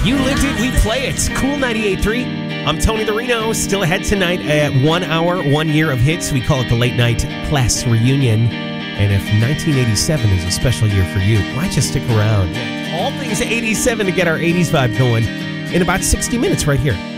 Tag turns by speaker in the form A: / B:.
A: You lived it, we play it. Cool 98.3. I'm Tony the Reno. Still ahead tonight at 1 hour, 1 year of hits. We call it the Late Night Class Reunion. And if 1987 is a special year for you, why just stick around? All things 87 to get our 80s vibe going in about 60 minutes right here.